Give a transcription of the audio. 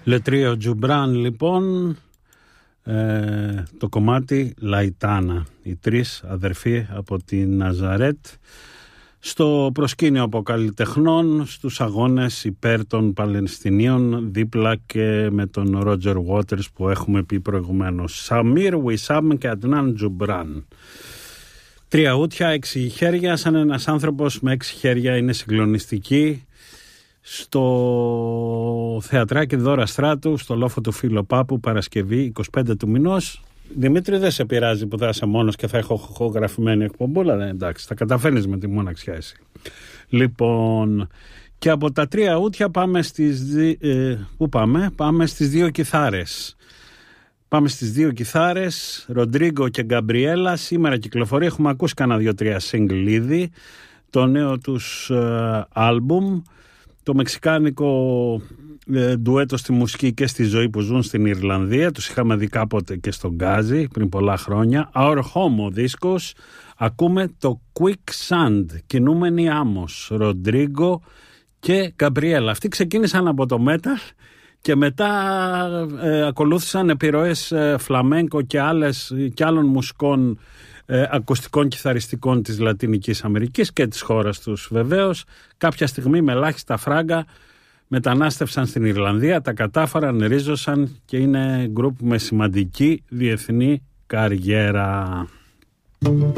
Λετρίο Τζουμπράν λοιπόν, το κομμάτι Λαϊτάνα, οι τρεις αδερφοί από τη Ναζαρέτ, στο προσκήνιο από καλλιτεχνών στους αγώνες υπέρ των Παλαιστινίων, δίπλα και με τον Ρότζερ Βότερς που έχουμε πει προηγουμένως. Σαμίρ Βισάμ και Αντνάν Τζουμπράν. 3 ούτια, 6 χέρια, σαν ένας άνθρωπος με 6 χέρια, είναι συγκλονιστική. Στο θεατράκι Δώρα Στράτου, στο λόφο του Φίλο Πάπου, Παρασκευή 25 του μηνός. Δημήτρη, δεν σε πειράζει που θα είσαι μόνος και θα έχω ηχογραφημένη εκπομπούλα? Εντάξει, θα καταφέρνεις με τη μοναξιά εσύ. Λοιπόν, και από τα 3 ούτια πάμε στις πού πάμε? Πάμε στις 2 κιθάρες. Πάμε στις 2 κιθάρες, Ροντρίγκο και Γκαμπριέλα. Σήμερα κυκλοφορεί, έχουμε ακούσει κανένα 2-3 single ήδη, το νέο τους άλμπουμ, το μεξικάνικο ντουέτο στη μουσική και στη ζωή που ζουν στην Ιρλανδία. Τους είχαμε δει κάποτε και στον Γκάζι πριν πολλά χρόνια. Our Home ο δίσκος. Ακούμε το Quicksand, κινούμενη άμμος, Ροντρίγκο και Γκαμπριέλα. Αυτοί ξεκίνησαν από το metal και μετά ακολούθησαν επιρροές φλαμέγκο και άλλων μουσικών ακουστικών κιθαριστικών της Λατινικής Αμερικής και της χώρας τους βεβαίως. Κάποια στιγμή με ελάχιστα φράγκα μετανάστευσαν στην Ιρλανδία, τα κατάφεραν, ρίζωσαν και είναι γκρουπ με σημαντική διεθνή καριέρα.